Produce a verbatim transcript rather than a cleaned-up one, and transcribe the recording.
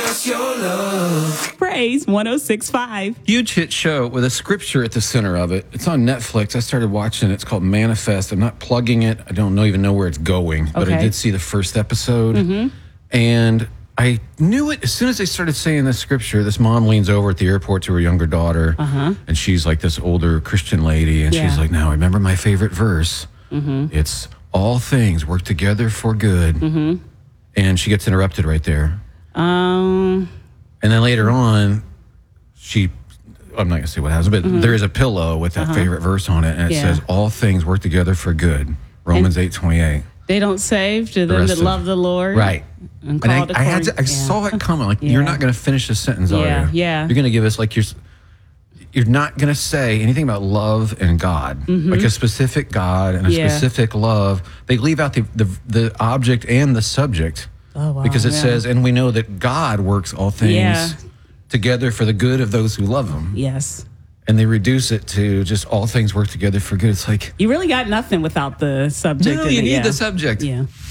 us your love. Praise one oh six point five. Huge hit show with a scripture at the center of it. It's on Netflix. I started watching it. It's called Manifest. I'm not plugging it. I don't know, even know where it's going, but I Okay. did see the first episode. Mm-hmm. And I knew it as soon as they started saying this scripture. This mom leans over at the airport to her younger daughter, uh-huh. and she's like this older Christian lady, and Yeah. she's like, now, remember my favorite verse? Mm-hmm. It's all things work together for good. Mm-hmm. And she gets interrupted right there. Um, And then later on, she, I'm not going to say what happens, but Mm-hmm. there is a pillow with that Uh-huh. favorite verse on it, and it Yeah. says, all things work together for good. Romans eight twenty-eight. they don't save to them rest that of- love the Lord. Right. And, And I, called I had to, I according- yeah. saw it coming. Like, Yeah. you're not going to finish this sentence, Yeah, are you? yeah. You're going to give us, like, you're, you're not going to say anything about love and God, like a specific God and a Mm-hmm. Yeah. specific love. They leave out the, the, the object and the subject. Oh, wow, because it yeah. says, and we know that God works all things Yeah. together for the good of those who love him. Yes. And they reduce it to just all things work together for good. It's like, You really got nothing without the subject. no, in you it, need yeah. the subject. Yeah.